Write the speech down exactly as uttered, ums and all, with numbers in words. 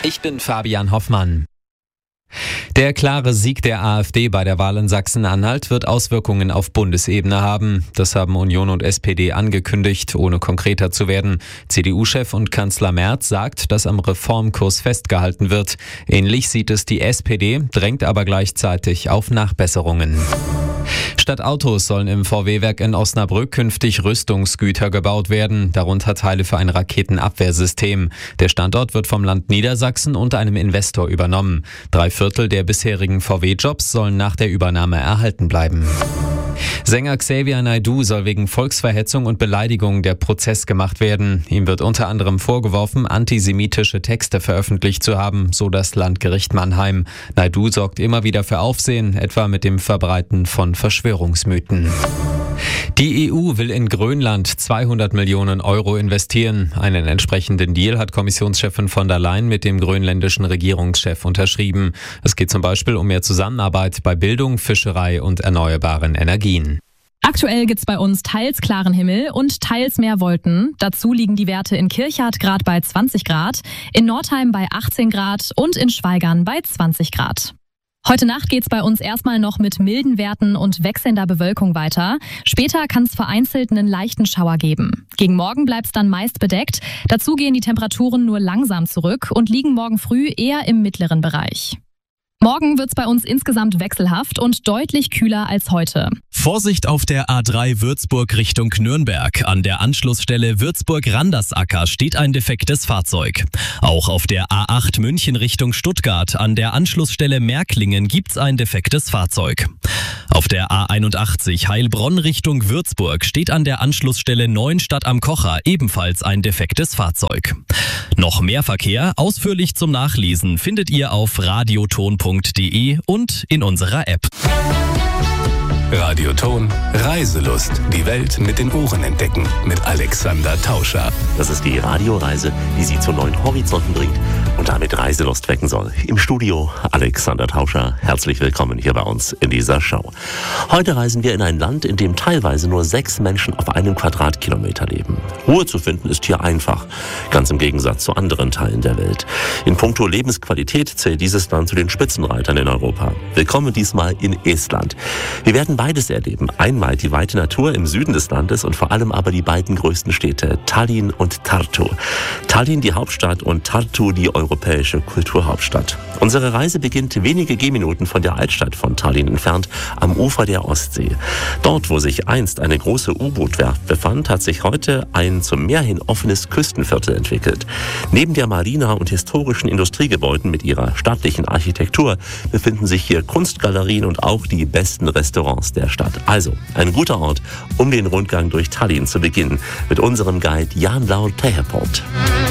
Ich bin Fabian Hoffmann. Der klare Sieg der AfD bei der Wahl in Sachsen-Anhalt wird Auswirkungen auf Bundesebene haben. Das haben Union und S P D angekündigt, ohne konkreter zu werden. C D U-Chef und Kanzler Merz sagt, dass am Reformkurs festgehalten wird. Ähnlich sieht es die S P D, drängt aber gleichzeitig auf Nachbesserungen. Statt Autos sollen im V W-Werk in Osnabrück künftig Rüstungsgüter gebaut werden, darunter Teile für ein Raketenabwehrsystem. Der Standort wird vom Land Niedersachsen und einem Investor übernommen. Drei Viertel der bisherigen V W-Jobs sollen nach der Übernahme erhalten bleiben. Sänger Xavier Naidoo soll wegen Volksverhetzung und Beleidigung der Prozess gemacht werden. Ihm wird unter anderem vorgeworfen, antisemitische Texte veröffentlicht zu haben, so das Landgericht Mannheim. Naidoo sorgt immer wieder für Aufsehen, etwa mit dem Verbreiten von Verschwörungsmythen. Die E U will in Grönland zweihundert Millionen Euro investieren. Einen entsprechenden Deal hat Kommissionschefin von der Leyen mit dem grönländischen Regierungschef unterschrieben. Es geht zum Beispiel um mehr Zusammenarbeit bei Bildung, Fischerei und erneuerbaren Energien. Aktuell gibt's bei uns teils klaren Himmel und teils mehr Wolken. Dazu liegen die Werte in Kirchhardt gerade bei zwanzig Grad, in Nordheim bei achtzehn Grad und in Schweigern bei zwanzig Grad. Heute Nacht geht's bei uns erstmal noch mit milden Werten und wechselnder Bewölkung weiter. Später kann es vereinzelt einen leichten Schauer geben. Gegen Morgen bleibt's dann meist bedeckt. Dazu gehen die Temperaturen nur langsam zurück und liegen morgen früh eher im mittleren Bereich. Morgen wird's bei uns insgesamt wechselhaft und deutlich kühler als heute. Vorsicht auf der A drei Würzburg Richtung Nürnberg. An der Anschlussstelle Würzburg-Randersacker steht ein defektes Fahrzeug. Auch auf der A acht München Richtung Stuttgart an der Anschlussstelle Märklingen gibt's ein defektes Fahrzeug. Auf der A einundachtzig Heilbronn Richtung Würzburg steht an der Anschlussstelle Neuenstadt am Kocher ebenfalls ein defektes Fahrzeug. Noch mehr Verkehr, ausführlich zum Nachlesen, findet ihr auf radioton punkt de und in unserer App. Radioton Reiselust. Die Welt mit den Ohren entdecken. Mit Alexander Tauscher. Das ist die Radioreise, die Sie zu neuen Horizonten bringt und damit Reiselust wecken soll. Im Studio Alexander Tauscher. Herzlich willkommen hier bei uns in dieser Show. Heute reisen wir in ein Land, in dem teilweise nur sechs Menschen auf einem Quadratkilometer leben. Ruhe zu finden ist hier einfach. Ganz im Gegensatz zu anderen Teilen der Welt. In puncto Lebensqualität zählt dieses Land zu den Spitzenreitern in Europa. Willkommen diesmal in Estland. Wir werden beides erleben. Einmal die weite Natur im Süden des Landes und vor allem aber die beiden größten Städte, Tallinn und Tartu. Tallinn die Hauptstadt und Tartu die europäische Kulturhauptstadt. Unsere Reise beginnt wenige Gehminuten von der Altstadt von Tallinn entfernt, am Ufer der Ostsee. Dort, wo sich einst eine große U-Boot-Werft befand, hat sich heute ein zum Meer hin offenes Küstenviertel entwickelt. Neben der Marina und historischen Industriegebäuden mit ihrer stattlichen Architektur befinden sich hier Kunstgalerien und auch die besten Restaurants der Stadt. Also ein guter Ort, um den Rundgang durch Tallinn zu beginnen mit unserem Guide Jan Laul Teheport.